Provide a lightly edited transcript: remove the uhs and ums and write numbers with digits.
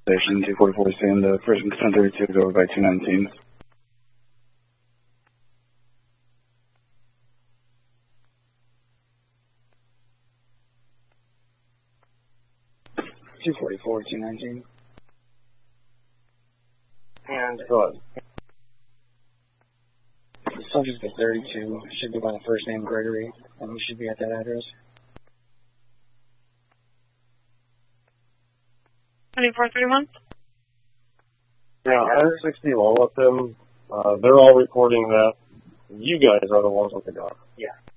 Station 244 saying the person 1032 is over by 219. (244, 219). And go ahead. The subject is 32, should be by the first name Gregory, and he should be at that address. 2431? Yeah, I have 60 low with them. They're all reporting that you guys are the ones with the gun. Yeah.